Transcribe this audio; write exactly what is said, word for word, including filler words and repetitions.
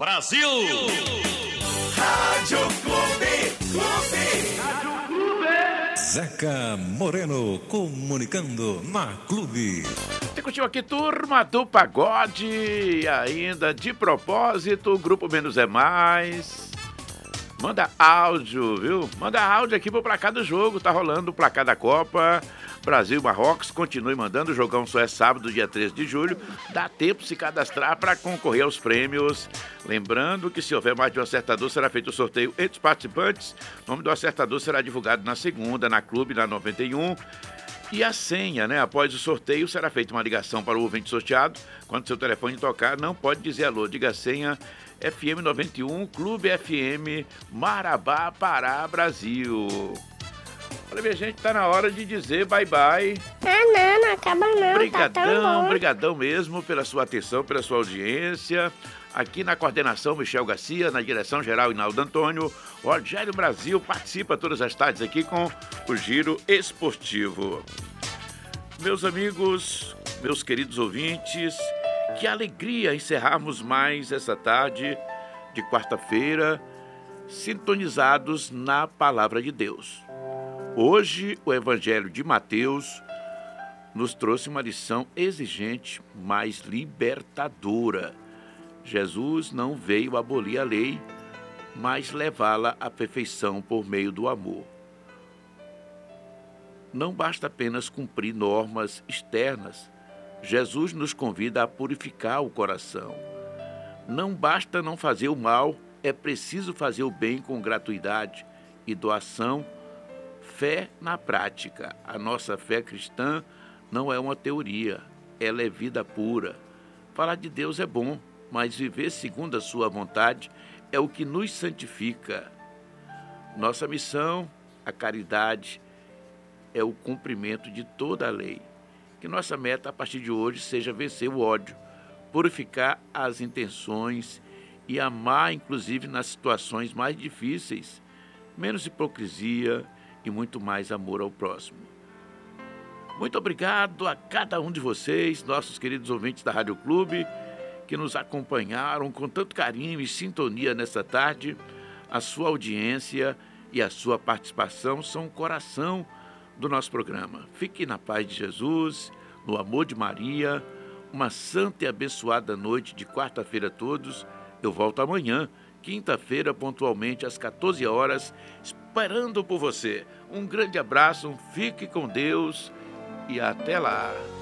Brasil! Rádio Clube, Clube. Rádio Clube. Zeca Moreno comunicando na Clube. Você curtiu aqui, turma do pagode, e ainda de propósito, o Grupo Menos é Mais. Manda áudio, viu? Manda áudio aqui pro placar do jogo, tá rolando o placar da Copa. Brasil e Marrocos, continue mandando, o jogão só é sábado, dia treze de julho. Dá tempo de se cadastrar para concorrer aos prêmios. Lembrando que se houver mais de um acertador, será feito o sorteio entre os participantes. O nome do acertador será divulgado na segunda, na Clube, na noventa e um. E a senha, né? Após o sorteio, será feita uma ligação para o ouvinte sorteado. Quando seu telefone tocar, não pode dizer alô, diga a senha F M noventa e um, Clube F M, Marabá, Pará, Brasil. Olha, minha gente, tá na hora de dizer bye-bye. Ah, não, não acaba não, Brigadão, tá tão bom. brigadão mesmo pela sua atenção, pela sua audiência. Aqui na coordenação, Michel Garcia, na direção geral, Inaldo Antônio. O Rogério Brasil participa todas as tardes aqui com o Giro Esportivo. Meus amigos, meus queridos ouvintes, que alegria encerrarmos mais essa tarde de quarta-feira, sintonizados na Palavra de Deus. Hoje, o Evangelho de Mateus nos trouxe uma lição exigente, mas libertadora. Jesus não veio abolir a lei, mas levá-la à perfeição por meio do amor. Não basta apenas cumprir normas externas. Jesus nos convida a purificar o coração. Não basta não fazer o mal, é preciso fazer o bem com gratuidade e doação. Fé na prática. A nossa fé cristã não é uma teoria, ela é vida pura. Falar de Deus é bom, mas viver segundo a sua vontade é o que nos santifica. Nossa missão, a caridade, é o cumprimento de toda a lei. Que nossa meta a partir de hoje seja vencer o ódio, purificar as intenções e amar, inclusive nas situações mais difíceis, menos hipocrisia e muito mais amor ao próximo. Muito obrigado a cada um de vocês, nossos queridos ouvintes da Rádio Clube, que nos acompanharam com tanto carinho e sintonia nesta tarde. A sua audiência e a sua participação são o coração do nosso programa. Fique na paz de Jesus, no amor de Maria. Uma santa e abençoada noite de quarta-feira a todos. Eu volto amanhã, quinta-feira, pontualmente às quatorze horas, esperando por você. Um grande abraço, fique com Deus e até lá.